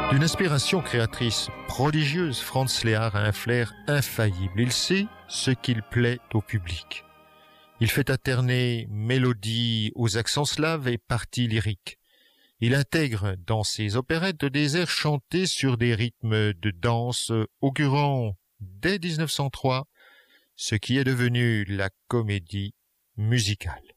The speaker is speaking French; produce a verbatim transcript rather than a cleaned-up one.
D'une inspiration créatrice prodigieuse, Franz Lehár a un flair infaillible. Il sait ce qu'il plaît au public. Il fait alterner mélodies aux accents slaves et parties lyriques. Il intègre dans ses opérettes des airs chantés sur des rythmes de danse augurant dès mille neuf cent trois ce qui est devenu la comédie musicale.